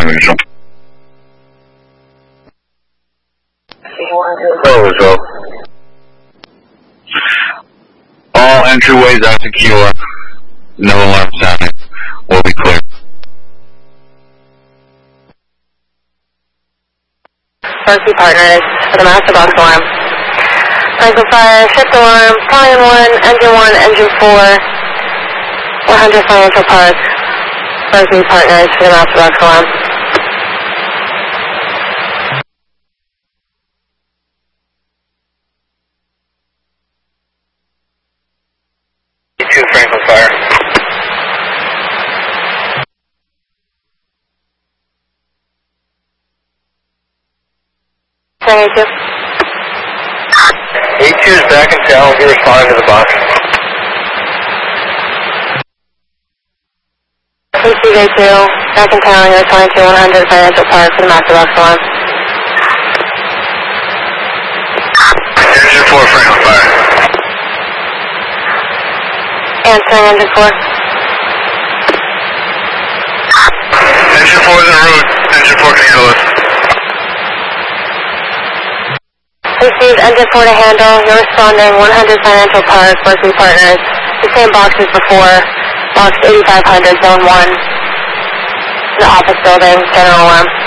Visual. So, all entryways are secure. No alarm sounding. We'll be clear. Mercy Partners for the master box alarm. Franklin Fire, shift alarm, volume 1, engine 4, 100 Financial Park. Mercy Partners for the master box alarm. E2 Franklin Fire. A2. E2 is back in town. We'll be responding to the box. A2, back in town. You're responding to 100 Financial Park for the master box alarm. Engine 4 Franklin Fire. Answering engine 4. Engine 4 is en route. Engine 4 can handle it. Received engine 4 to handle. You're responding 100 Financial Park, Mercy Partners. The same box as before. Box 8500, Zone 1. The office building, general alarm.